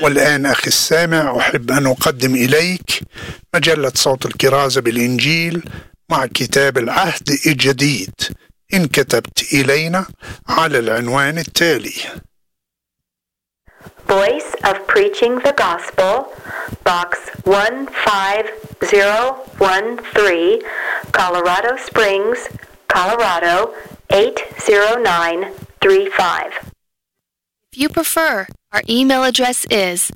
والآن أخي السامع أحب أن أقدم إليك مجلة صوت الكرازة بالإنجيل مع كتاب العهد الجديد إن كتبت إلينا على العنوان التالي: Voice of Preaching the Gospel, Box 15013, Colorado Springs, Colorado 80935. If you prefer, our email address is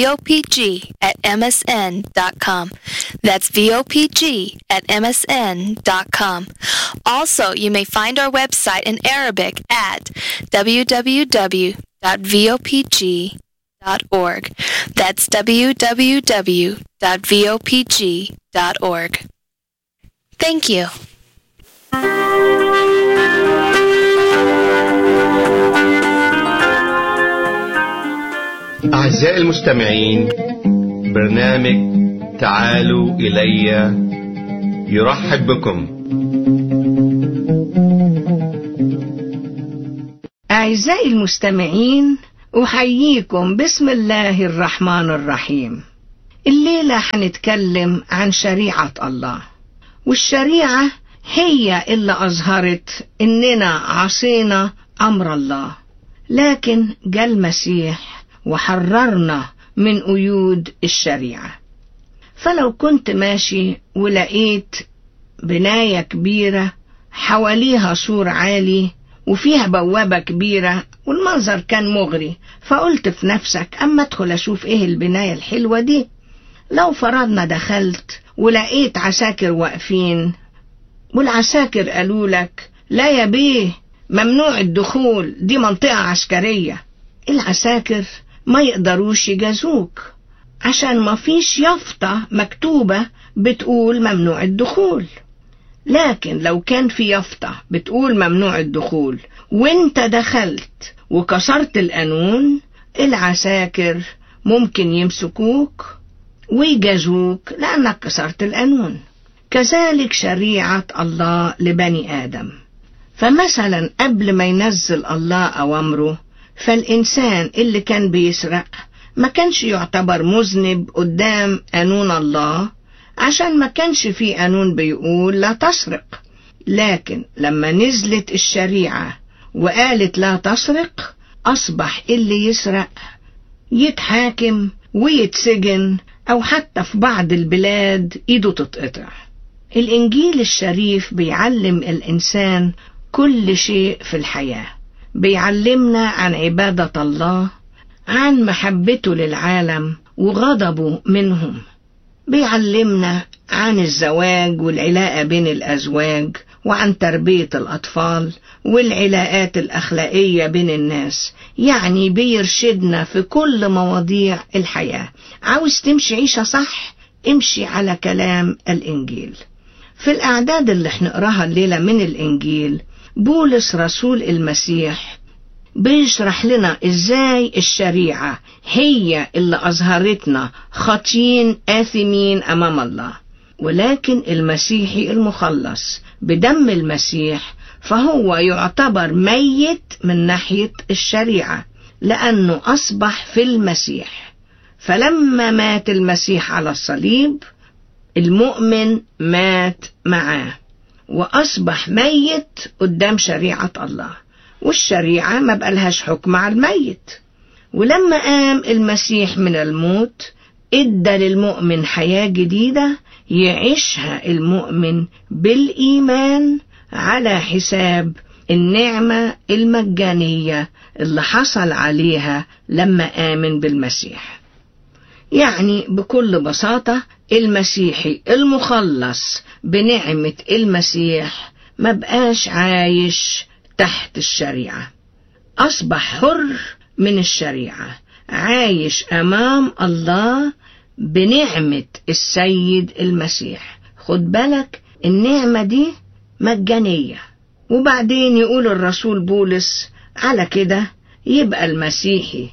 vopg@msn.com. That's vopg@msn.com. Also, you may find our website in Arabic at www.vopg.org. That's www.vopg.org. Thank you. أعزائي المستمعين، برنامج تعالوا إلي يرحب بكم. أعزائي المستمعين، أحييكم بسم الله الرحمن الرحيم. الليلة حنتكلم عن شريعة الله، والشريعة هي اللي أظهرت إننا عصينا أمر الله، لكن جاء المسيح وحررنا من قيود الشريعة. فلو كنت ماشي ولقيت بناية كبيرة حواليها سور عالي وفيها بوابة كبيرة والمنظر كان مغري، فقلت في نفسك أما ادخل أشوف إيه البناية الحلوة دي. لو فرضنا دخلت ولقيت عساكر واقفين، والعساكر قالوا لك لا يا بيه ممنوع الدخول، دي منطقة عسكرية، العساكر ما يقدروش يجازوك عشان ما فيش يافطة مكتوبة بتقول ممنوع الدخول. لكن لو كان في يافطة بتقول ممنوع الدخول وانت دخلت وكسرت القانون، العساكر ممكن يمسكوك ويجازوك لأنك كسرت القانون. كذلك شريعة الله لبني آدم. فمثلا قبل ما ينزل الله أوامره، فالإنسان اللي كان بيسرق ما كانش يعتبر مذنب قدام قانون الله، عشان ما كانش في قانون بيقول لا تسرق. لكن لما نزلت الشريعة وقالت لا تسرق، أصبح اللي يسرق يتحاكم ويتسجن، أو حتى في بعض البلاد إيده تتقطع. الإنجيل الشريف بيعلم الإنسان كل شيء في الحياة، بيعلمنا عن عبادة الله، عن محبته للعالم وغضبه منهم، بيعلمنا عن الزواج والعلاقة بين الأزواج، وعن تربية الأطفال والعلاقات الأخلاقية بين الناس. يعني بيرشدنا في كل مواضيع الحياة. عاوز تمشي عيشة صح، امشي على كلام الإنجيل. في الأعداد اللي هنقراها الليلة من الإنجيل، بولس رسول المسيح بيشرح لنا إزاي الشريعة هي اللي أظهرتنا خاطئين آثمين أمام الله، ولكن المسيحي المخلص بدم المسيح فهو يعتبر ميت من ناحية الشريعة، لأنه أصبح في المسيح. فلما مات المسيح على الصليب، المؤمن مات معاه وأصبح ميت قدام شريعة الله، والشريعة ما بقالهاش حكم على الميت. ولما قام المسيح من الموت، ادى للمؤمن حياة جديدة يعيشها المؤمن بالإيمان على حساب النعمة المجانية اللي حصل عليها لما آمن بالمسيح. يعني بكل بساطة المسيحي المخلص بنعمة المسيح ما بقاش عايش تحت الشريعة، أصبح حر من الشريعة، عايش أمام الله بنعمة السيد المسيح. خد بالك النعمة دي مجانية. وبعدين يقول الرسول بولس على كده يبقى المسيحي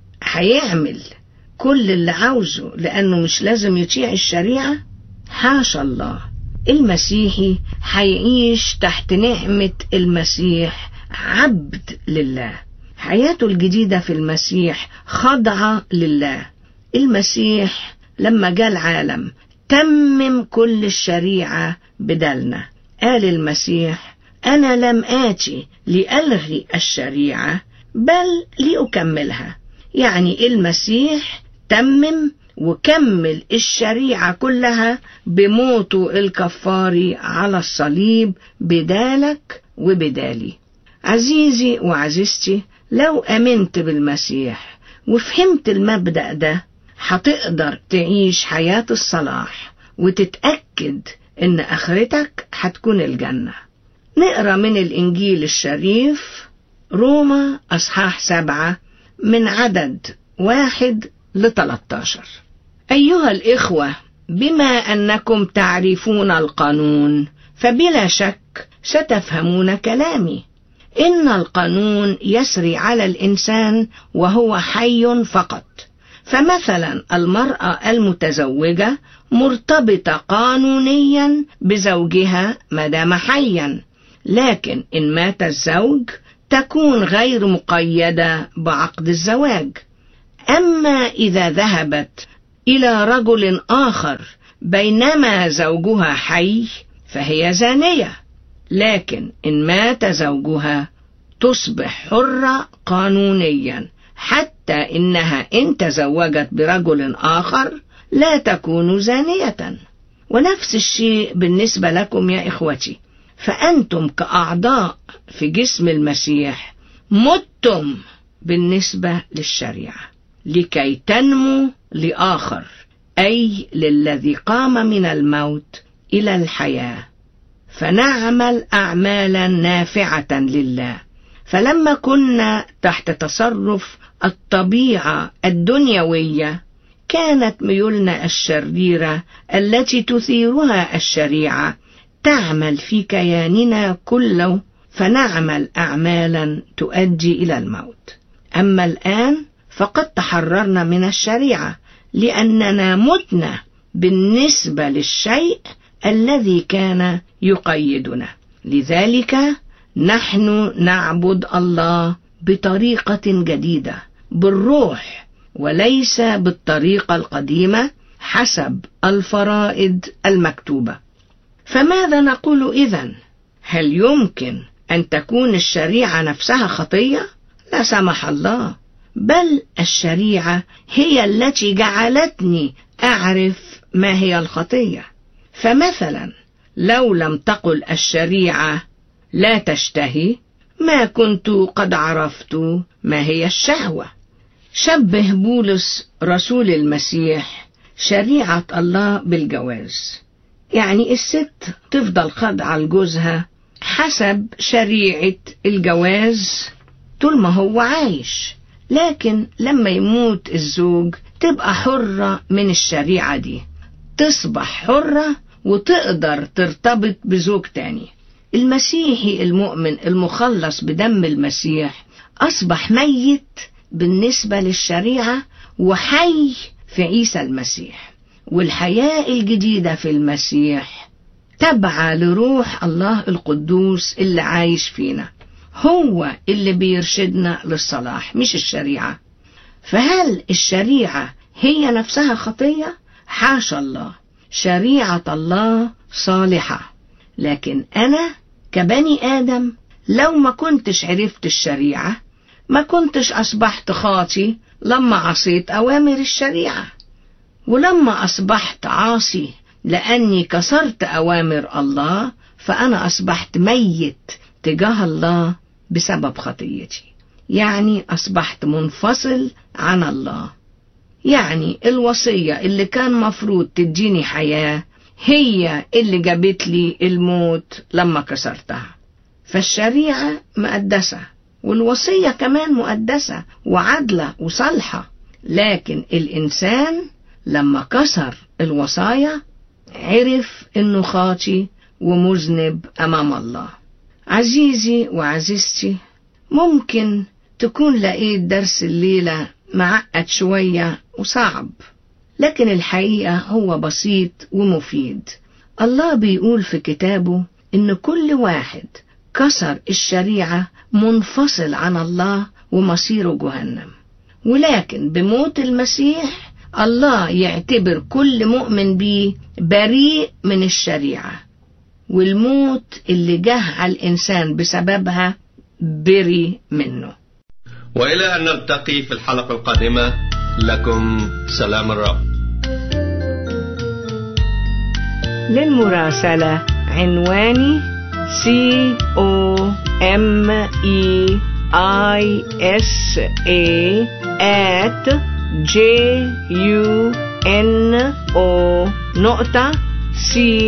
هيعمل كل اللي عاوزه لأنه مش لازم يطيع الشريعة؟ حاشا الله، المسيحي هيعيش تحت نعمة المسيح، عبد لله، حياته الجديدة في المسيح خاضعة لله. المسيح لما جاء العالم تمم كل الشريعة بدلنا. قال المسيح: أنا لم آتي لألغي الشريعة بل لأكملها. يعني المسيح تمم وكمل الشريعة كلها بموته الكفاري على الصليب بدالك وبدالي. عزيزي وعزيزتي، لو أمنت بالمسيح وفهمت المبدأ ده هتقدر تعيش حياة الصلاح وتتأكد إن آخرتك هتكون الجنة. نقرأ من الإنجيل الشريف روما أصحاح 7 من عدد 1-13. أيها الإخوة، بما أنكم تعرفون القانون فبلا شك ستفهمون كلامي. إن القانون يسري على الإنسان وهو حي فقط. فمثلا المرأة المتزوجة مرتبطة قانونيا بزوجها مدام حيا، لكن إن مات الزوج تكون غير مقيدة بعقد الزواج. أما إذا ذهبت إلى رجل آخر بينما زوجها حي فهي زانية، لكن إن مات زوجها تصبح حرة قانونيا، حتى إنها إن تزوجت برجل آخر لا تكون زانية. ونفس الشيء بالنسبة لكم يا إخوتي، فأنتم كأعضاء في جسم المسيح متم بالنسبة للشريعة لكي تنمو لآخر، أي للذي قام من الموت إلى الحياة، فنعمل أعمالا نافعة لله. فلما كنا تحت تصرف الطبيعة الدنيوية كانت ميولنا الشريرة التي تثيرها الشريعة تعمل في كياننا كله، فنعمل أعمالا تؤدي إلى الموت. أما الآن فقد تحررنا من الشريعة لأننا متنا بالنسبة للشيء الذي كان يقيدنا. لذلك نحن نعبد الله بطريقة جديدة بالروح وليس بالطريقة القديمة حسب الفرائض المكتوبة. فماذا نقول إذن؟ هل يمكن أن تكون الشريعة نفسها خطية؟ لا سمح الله، بل الشريعة هي التي جعلتني أعرف ما هي الخطية. فمثلا لو لم تقل الشريعة لا تشتهي ما كنت قد عرفت ما هي الشهوة. شبه بولس رسول المسيح شريعة الله بالجواز، يعني الست تفضل خاضعة لجوزها حسب شريعة الجواز طول ما هو عايش، لكن لما يموت الزوج تبقى حرة من الشريعة دي، تصبح حرة وتقدر ترتبط بزوج تاني. المسيحي المؤمن المخلص بدم المسيح أصبح ميت بالنسبة للشريعة وحي في عيسى المسيح، والحياة الجديدة في المسيح تبع لروح الله القدوس اللي عايش فينا، هو اللي بيرشدنا للصلاح مش الشريعة. فهل الشريعة هي نفسها خطية؟ حاشا الله، شريعة الله صالحة، لكن أنا كبني آدم لو ما كنتش عرفت الشريعة ما كنتش أصبحت خاطي لما عصيت أوامر الشريعة، ولما أصبحت عاصي لأني كسرت أوامر الله فأنا أصبحت ميت تجاه الله بسبب خطيتي، يعني أصبحت منفصل عن الله. يعني الوصية اللي كان مفروض تديني حياة هي اللي جابت لي الموت لما كسرتها. فالشريعة مقدسة والوصية كمان مقدسة وعدلة وصالحة، لكن الإنسان لما كسر الوصايا عرف إنه خاطي ومذنب أمام الله. عزيزي وعزيزتي، ممكن تكون لقيت درس الليلة معقد شوية وصعب، لكن الحقيقة هو بسيط ومفيد. الله بيقول في كتابه إن كل واحد كسر الشريعة منفصل عن الله ومصيره جهنم. ولكن بموت المسيح الله يعتبر كل مؤمن بيه بريء من الشريعة، والموت اللي جه على الإنسان بسببها بري منه. وإلى أن نلتقي في الحلقة القادمة، لكم سلام الرب. للمراسلة عنواني COMEISA@juno.ca